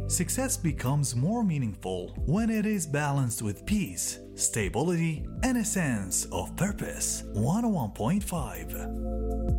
Success becomes more meaningful when it is balanced with peace, stability, and a sense of purpose. 101.5